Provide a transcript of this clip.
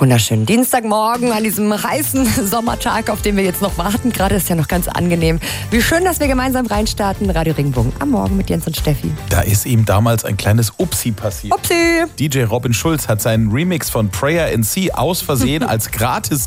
Wunderschönen Dienstagmorgen an diesem heißen Sommertag, auf den wir jetzt noch warten. Gerade ist ja noch ganz angenehm. Wie schön, dass wir gemeinsam reinstarten. Radio Regenbogen am Morgen mit Jens und Steffi. Da ist ihm damals ein kleines Upsi passiert. Upsi! DJ Robin Schulz hat seinen Remix von Prayer in C aus Versehen als gratis